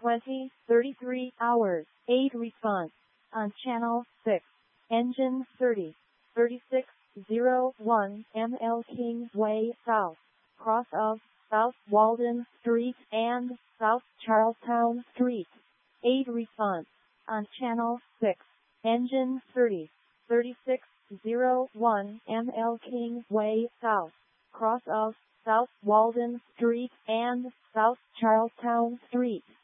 20:33 hours. 8 response. On channel 6. Engine 3601 ML Kingsway South. Cross of South Walden Street and South Charlestown Street. 8 response. On channel 6. Engine 3601 ML Kingsway South. Cross of South Walden Street and South Charlestown Street.